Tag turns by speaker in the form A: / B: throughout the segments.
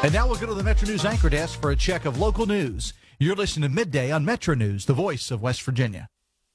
A: And now we'll go to the Metro News anchor desk for a check of local news. You're listening to Midday on Metro News, the voice of West Virginia.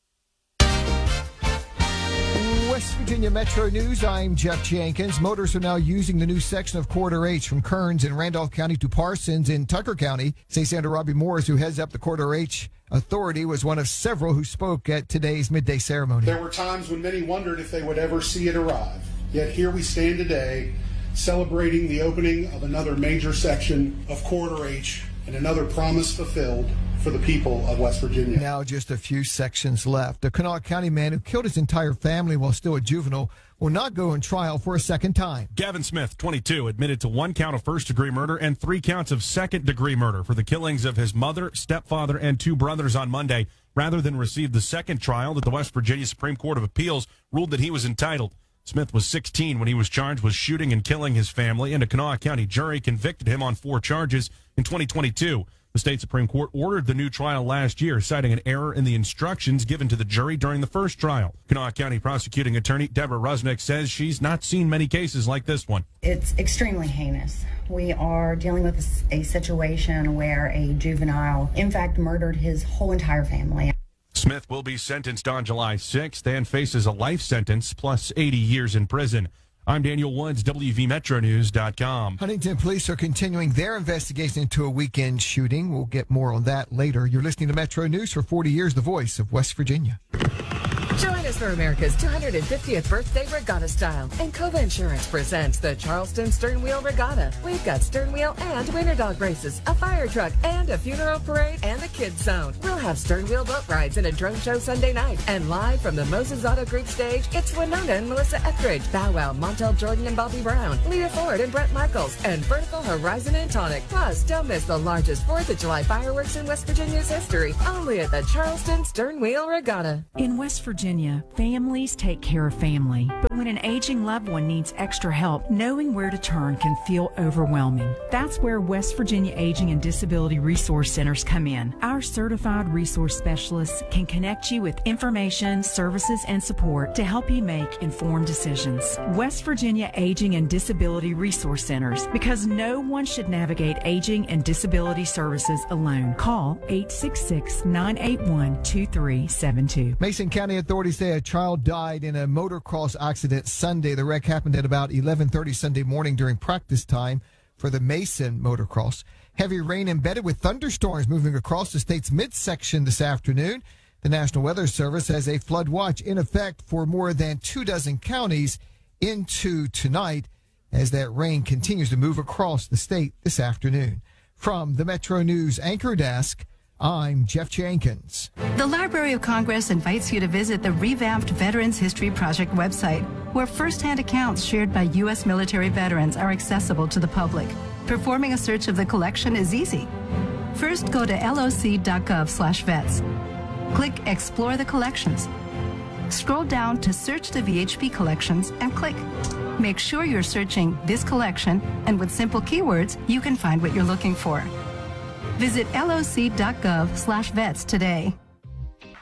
B: West Virginia Metro News, I'm Jeff Jenkins. Motorists are now using the new section of Corridor H from Kearns in Randolph County to Parsons in Tucker County. State Senator Robbie Morris, who heads up the Corridor H Authority, was one of several who spoke at today's midday ceremony.
C: There were times when many wondered if they would ever see it arrive. Yet here we stand today, celebrating the opening of another major section of Corridor H and another promise fulfilled for the people of West Virginia.
B: Now just a few sections left. The Kanawha County man who killed his entire family while still a juvenile will not go on trial for a second time.
D: Gavin Smith, 22, admitted to 1 count of first-degree murder and 3 counts of second-degree murder for the killings of his mother, stepfather, and 2 brothers on Monday, rather than receive the second trial that the West Virginia Supreme Court of Appeals ruled that he was entitled. Smith was 16 when he was charged with shooting and killing his family, and a Kanawha County jury convicted him on 4 charges in 2022. The state Supreme Court ordered the new trial last year, citing an error in the instructions given to the jury during the first trial. Kanawha County prosecuting attorney Deborah Rusnick says she's not seen many cases like this one.
E: It's extremely heinous. We are dealing with a situation where a juvenile, in fact, murdered his whole entire family.
D: Smith will be sentenced on July 6th and faces a life sentence plus 80 years in prison. I'm Daniel Woods, WVMetroNews.com.
B: Huntington police are continuing their investigation into a weekend shooting. We'll get more on that later. You're listening to Metro News for 40 years, the voice of West Virginia.
F: Join us for America's 250th birthday regatta style. And Cova Insurance presents the Charleston Stern Wheel Regatta. We've got stern wheel and winter dog races, a fire truck, and a funeral parade, and a kids zone. We'll have stern wheel boat rides and a drone show Sunday night. And live from the Moses Auto Group stage, it's Winona and Melissa Etheridge, Bow Wow, Montel Jordan and Bobby Brown, Leah Ford and Brett Michaels, and Vertical Horizon and Tonic. Plus, don't miss the largest 4th of July fireworks in West Virginia's history, only at the Charleston Stern Wheel Regatta.
G: In West Virginia, families take care of family. But when an aging loved one needs extra help, knowing where to turn can feel overwhelming. That's where West Virginia Aging and Disability Resource Centers come in. Our certified resource specialists can connect you with information, services, and support to help you make informed decisions. West Virginia Aging and Disability Resource Centers, because no one should navigate aging and disability services alone. Call 866-981-2372.
B: Mason County authorities say a child died in a motocross accident Sunday. The wreck happened at about 11:30 Sunday morning during practice time for the Mason motocross. Heavy rain embedded with thunderstorms moving across the state's midsection this afternoon. The National Weather Service has a flood watch in effect for more than 24 counties into tonight as that rain continues to move across the state this afternoon. From the Metro News anchor desk, I'm Jeff Jenkins.
H: The Library of Congress invites you to visit the revamped Veterans History Project website, where firsthand accounts shared by U.S. military veterans are accessible to the public. Performing a search of the collection is easy. First, go to loc.gov/vets. Click Explore the Collections. Scroll down to Search the VHP Collections and click. Make sure you're searching this collection, and with simple keywords, you can find what you're looking for. Visit loc.gov/vets today.